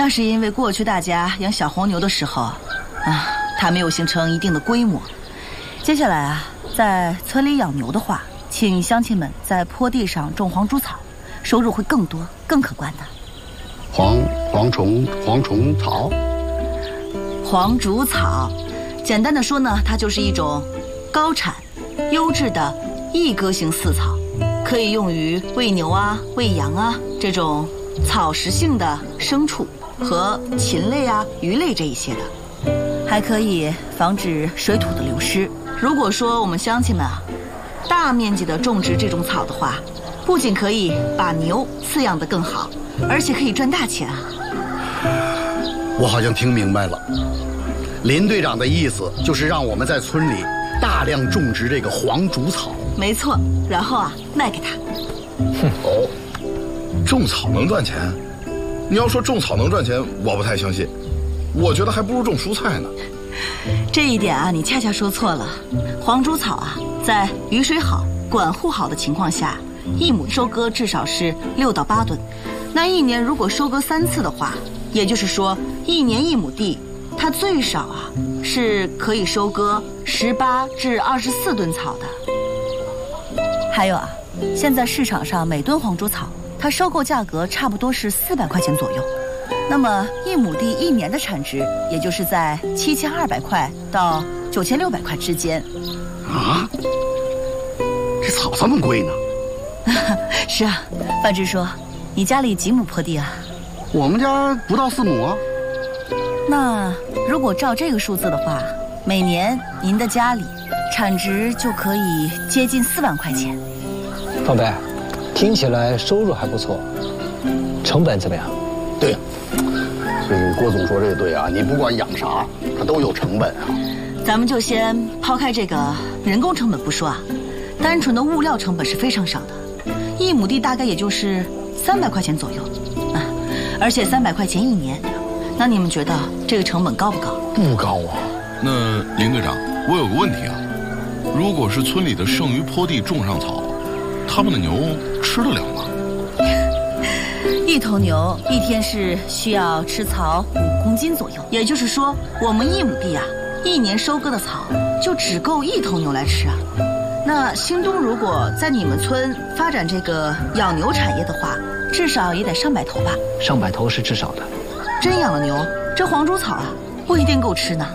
那是因为过去大家养小黄牛的时候，它没有形成一定的规模。接下来啊，在村里养牛的话，请乡亲们在坡地上种黄竹草，收入会更多、更可观的。 蝗虫草， 黄竹草，简单的说呢，它就是一种高产、优质的异歌型饲草，可以用于喂牛啊、喂羊啊这种草食性的牲畜和禽类啊、鱼类这一些的，还可以防止水土的流失。如果说我们乡亲们啊，大面积的种植这种草的话，不仅可以把牛饲养得更好，而且可以赚大钱啊！ 我好像听明白了，林队长的意思就是让我们在村里大量种植这个黄竹草。 没错，然后啊，卖给他。 哦，种草能赚钱？你要说种草能赚钱，我不太相信。我觉得还不如种蔬菜呢。 这一点啊，你恰恰说错了。黄竹草啊，在雨水好、管护好的情况下，一亩收割至少是6到8吨。那一年如果收割3次的话，也就是说，1年1亩地，它最少啊是可以收割18至24吨草的。还有啊，现在市场上每吨黄竹草，它收购价格差不多是400块钱左右。那么1亩地1年的产值，也就是在7200块到9600块之间。 啊，这草这么贵呢？ 是啊，范志说，你家里几亩坡地啊？ 我们家不到4亩啊。 那如果照这个数字的话，每年您的家里产值就可以接近4万块钱。 方北，听起来收入还不错，成本怎么样？ 对，这郭总说这个对啊，你不管养啥，它都有成本啊。 咱们就先抛开这个人工成本不说啊，单纯的物料成本是非常少的，1亩地大概也就是300块钱左右啊，而且300块钱1年，那你们觉得这个成本高不高？ 不高啊。 那林队长，我有个问题啊，如果是村里的剩余坡地种上草，他们的牛吃得了吗？ 一头牛一天是需要吃草5公斤左右，也就是说，我们1亩地啊，1年收割的草就只够1头牛来吃啊。那兴东如果在你们村发展这个养牛产业的话，至少也得上百头吧？ 上百头是至少的。 真养了牛，这黄竹草啊不一定够吃呢。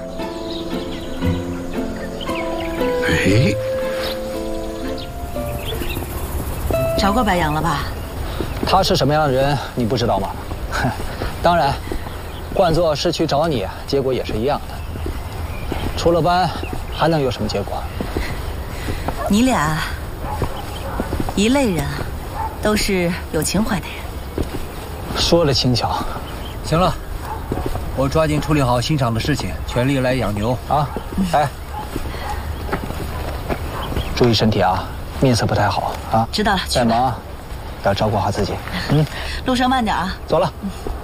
哎， 找过白杨了吧？ 他是什么样的人，你不知道吗？当然，换作是去找你，结果也是一样的。出了班，还能有什么结果？ 你俩一类人啊，都是有情怀的人。 说了轻巧。 行了，我抓紧处理好新场的事情，全力来养牛啊！ 哎，注意身体啊，面色不太好啊。 知道了， 再忙要照顾好自己。 路上慢点啊。 走了。